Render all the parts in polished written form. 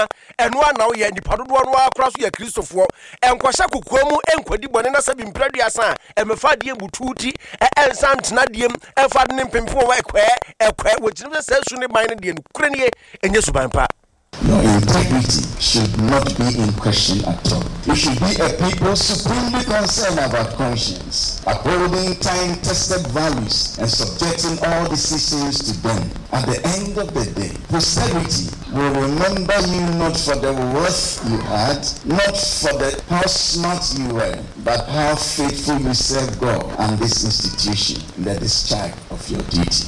eno na wo ye nipa dodo no akra so ye kristofo enkwahya kokoamu enkwadi bone na sabi mpraduasa emefa de bututi ensantena diem efa de mpemfo wa ekwe wogine se su ne ban ne de kurenie enye suban pa. Your integrity should not be in question at all. You should be a people supremely concerned about conscience, upholding time-tested values and subjecting all decisions to them. At the end of the day, posterity will remember you not for the wealth you had, not for how smart you were, but how faithful you served God and this institution in the discharge of your duty.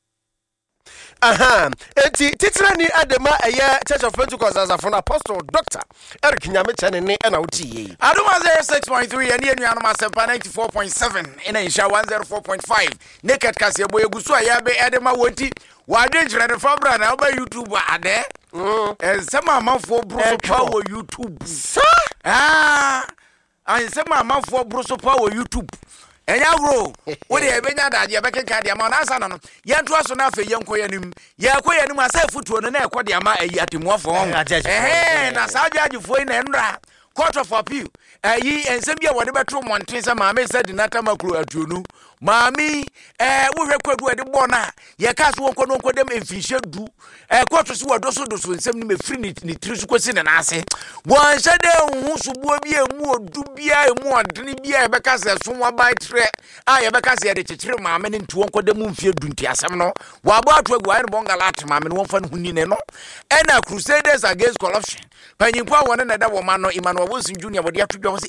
Titrani Adema Church of Pentecost as a phone apostle Dr. Eric Nyamechane ne na uti. Adoma 06.3 and Yenu Anoma 94.7 in Aisha 104.5. Naked Kasiabo Egusu Ayabe Adema Woti. Wade jere fabra na oba YouTube ade. Some amafo broso power YouTube. And some amafo broso power YouTube. Enya bro, we dey ebenya da je bekeka dia ma na asa no. Ye nto aso na afa yenko yanim. Ye akwa yanim asa futuo no na ekọ dia ma ayi atemuafo ho. Na sa judgefo na enra. Court of appeal. Ensem bia wode betro monten se maame said nata makro atuonu. Maami wo hwekwadu ade bona. Ye ka so wonko no dem emfiehye du. Court so wodoso nsem ni mefiri ni trisu kwesi na ase. Won hyede hu subuo bia emu odu bia emu odene bia ebeka se so wabai tre. Ye beka se de kyekere maame ne ntu wonko dem mfie du nti asem no. Wa abo atu agu ayi bonga lat maame no wonfa no huni ne no. Na Crusaders Against Corruption. Panyimpo awone na da wo ma no Emmanuel Wilson Junior wode atodwa wo se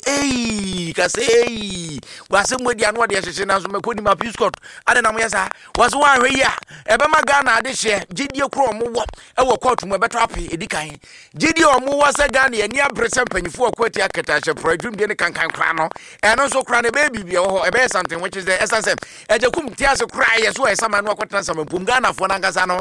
wase mwedi anu de hyehye na so makoni ma peace court ade na mo yesa wase wa hwe ya ebe ma Ghana ade hye gidie kro mo wo e wo court mo beto ape edikan gidie o mo wase Ghana ya ni abrese mpanyifo akwati aketa hye program de ne kankan kra no eno so kra ne baby bia ho ebe something which is the essence ejekum tiase kra ye so esama no akwetana sama pum Ghana fo na ngasa no